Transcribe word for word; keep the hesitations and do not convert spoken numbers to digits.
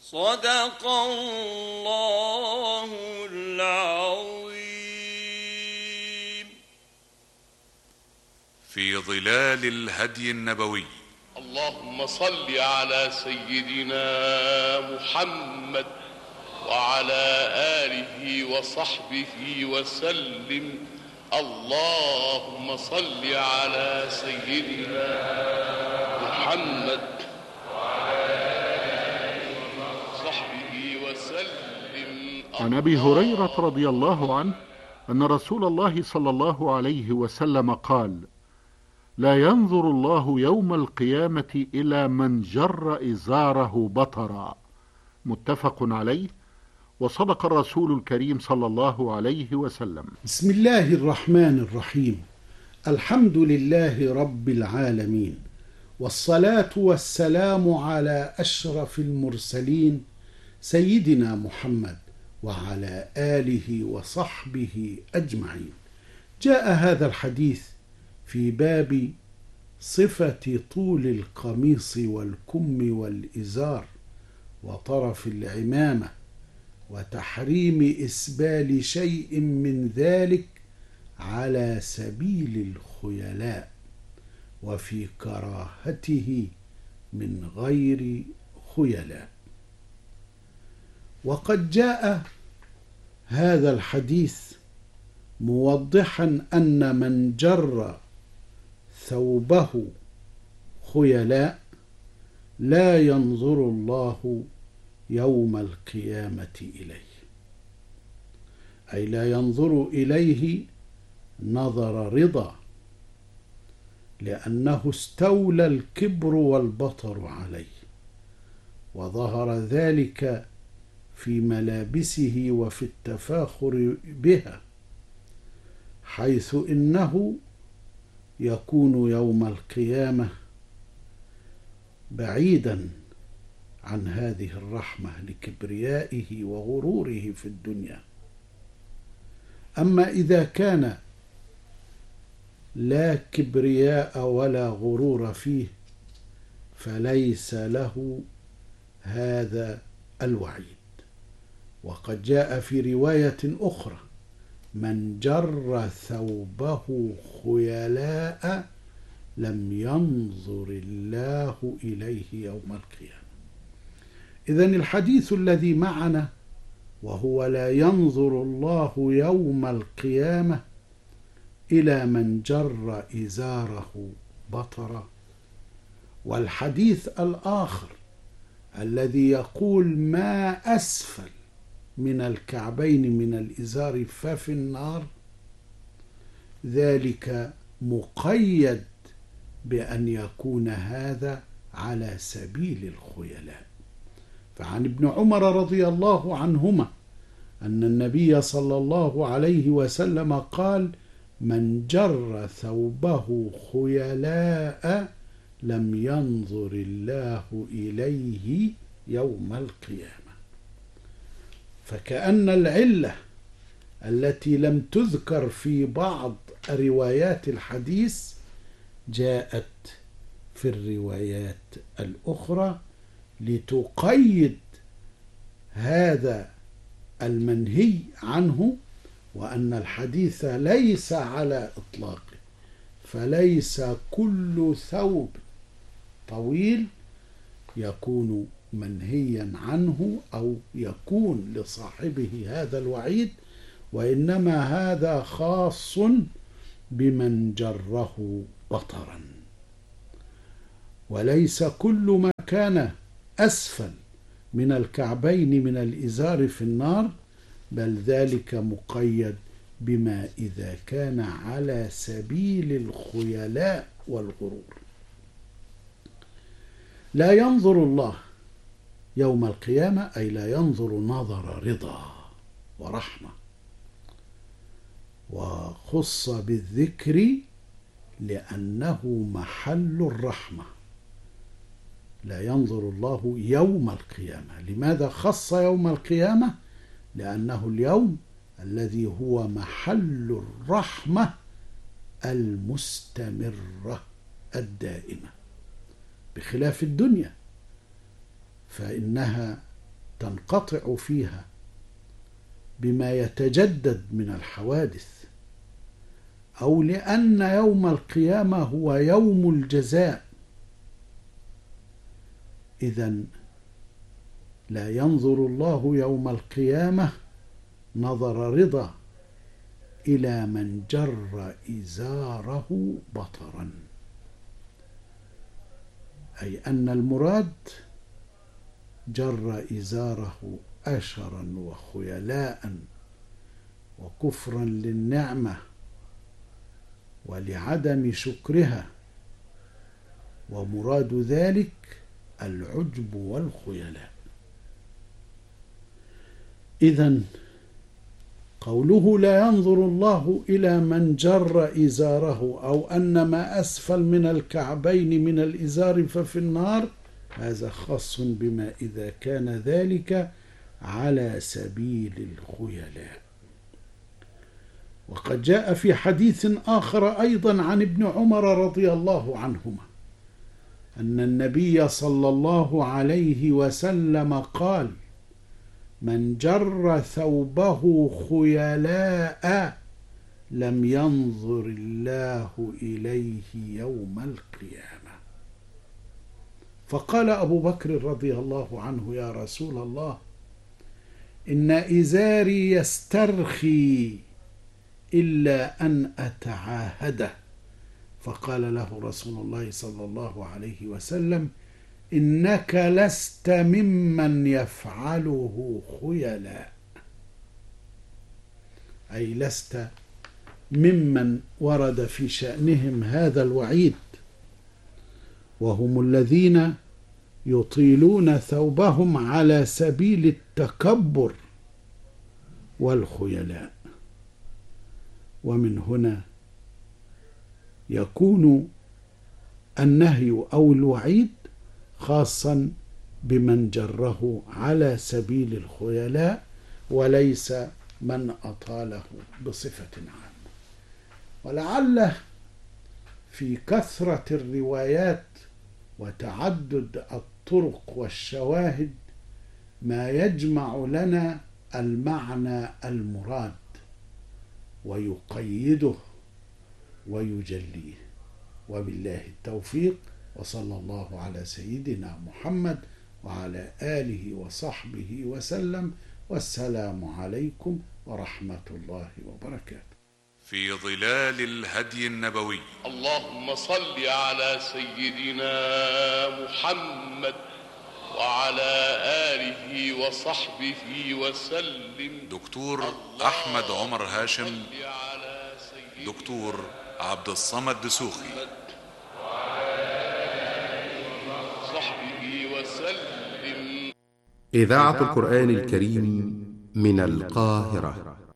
صدق الله العظيم. في ظلال الهدي النبوي. اللهم صل على سيدنا محمد وعلى آله وصحبه وسلم. اللهم صل على سيدنا محمد وعلى آله وصحبه وسلم. عن أبي هريرة رضي الله عنه أن رسول الله صلى الله عليه وسلم قال: لا ينظر الله يوم القيامة إلى من جر إزاره بطرا. متفق عليه. وصدق الرسول الكريم صلى الله عليه وسلم. بسم الله الرحمن الرحيم. الحمد لله رب العالمين، والصلاة والسلام على أشرف المرسلين سيدنا محمد وعلى آله وصحبه أجمعين. جاء هذا الحديث في باب صفة طول القميص والكم والإزار وطرف العمامة، وتحريم إسبال شيء من ذلك على سبيل الخيلاء، وفي كراهته من غير خيلاء. وقد جاء هذا الحديث موضحا أن من جر ثوبه خيلاء لا ينظر الله يوم القيامة إليه، أي لا ينظر إليه نظر رضا، لأنه استولى الكبر والبطر عليه، وظهر ذلك في ملابسه وفي التفاخر بها، حيث إنه يكون يوم القيامة بعيدا عن هذه الرحمة لكبريائه وغروره في الدنيا. أما إذا كان لا كبرياء ولا غرور فيه فليس له هذا الوعيد. وقد جاء في رواية أخرى: من جر ثوبه خيلاء لم ينظر الله إليه يوم القيامة. إذن الحديث الذي معنا وهو لا ينظر الله يوم القيامة إلى من جر إزاره بطرا، والحديث الآخر الذي يقول ما أسفل من الكعبين من الإزار ففي النار، ذلك مقيد بأن يكون هذا على سبيل الخيلاء. فعن ابن عمر رضي الله عنهما أن النبي صلى الله عليه وسلم قال: من جر ثوبه خيلاء لم ينظر الله إليه يوم القيامة. فكأن العلة التي لم تذكر في بعض روايات الحديث جاءت في الروايات الأخرى لتقيد هذا المنهي عنه، وأن الحديث ليس على إطلاقه، فليس كل ثوب طويل يكون منهيا عنه أو يكون لصاحبه هذا الوعيد، وإنما هذا خاص بمن جره بطرا. وليس كل ما كان أسفل من الكعبين من الإزار في النار، بل ذلك مقيد بما إذا كان على سبيل الخيلاء والغرور. لا ينظر الله يوم القيامة، أي لا ينظر نظر رضا ورحمة، وخص بالذكر لأنه محل الرحمة. لا ينظر الله يوم القيامة. لماذا خص يوم القيامة؟ لأنه اليوم الذي هو محل الرحمة المستمرة الدائمة، بخلاف الدنيا فإنها تنقطع فيها بما يتجدد من الحوادث، أو لأن يوم القيامة هو يوم الجزاء. إذن لا ينظر الله يوم القيامة نظر رضا إلى من جر إزاره بطرا، أي أن المراد جر إزاره أشرا وخيلاء وكفرا للنعمة ولعدم شكرها، ومراد ذلك العجب والخيلاء. إذن قوله لا ينظر الله إلى من جر إزاره أو أن ما أسفل من الكعبين من الإزار ففي النار، هذا خاص بما إذا كان ذلك على سبيل الخيلاء. وقد جاء في حديث آخر أيضا عن ابن عمر رضي الله عنهما أن النبي صلى الله عليه وسلم قال: من جر ثوبه خيلاء لم ينظر الله إليه يوم القيامة. فقال أبو بكر رضي الله عنه: يا رسول الله، إن إزاري يسترخي إلا أن أتعاهده. فقال له رسول الله صلى الله عليه وسلم: إنك لست ممن يفعله خيلاء، أي لست ممن ورد في شأنهم هذا الوعيد، وهم الذين يطيلون ثوبهم على سبيل التكبر والخيلاء. ومن هنا يكون النهي أو الوعيد خاصا بمن جره على سبيل الخيلاء، وليس من أطاله بصفة عامة. ولعله في كثرة الروايات وتعدد الطرق والشواهد ما يجمع لنا المعنى المراد ويقيده ويجليه. وبالله التوفيق، وصلى الله على سيدنا محمد وعلى آله وصحبه وسلم، والسلام عليكم ورحمة الله وبركاته. في ظلال الهدي النبوي. اللهم صل على سيدنا محمد وعلى آله وصحبه وسلم. دكتور أحمد عمر هاشم، دكتور عبد الصمد دسوخي. وسلم. إذاعة القرآن الكريم من القاهرة.